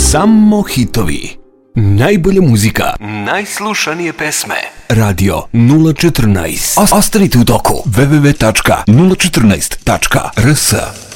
Samo hitovi. Najbolja muzika. Najslušanije pesme. Radio 014. Ostanite u toku. www.014.rs